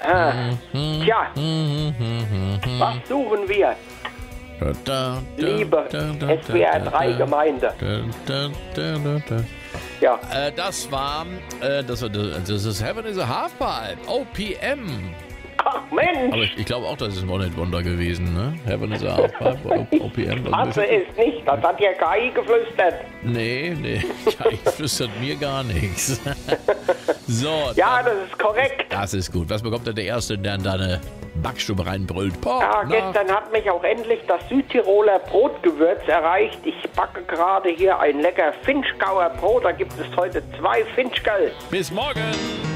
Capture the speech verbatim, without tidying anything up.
Ah. Tja, was suchen wir? Liebe S W R drei Gemeinde. Ja. Äh, das war, äh, das war, das ist Heaven is a Halfpipe, O P M. Ach Mensch! Aber ich, ich glaube auch, das ist ein One-Hit-Wonder gewesen, ne? Heaven is a Halfpipe, O P M. Hasse ist nicht, das hat ja K I geflüstert. Nee, nee, K I flüstert mir gar nichts. So. Ja, das ist korrekt. Das ist gut. Was bekommt denn der Erste, der in deine Backstube reinbrüllt? Pop, Ja, nach. gestern hat mich auch endlich das Südtiroler Brotgewürz erreicht. Ich backe gerade hier ein lecker Finchgauer Brot. Da gibt es heute zwei Finchgau. Bis morgen.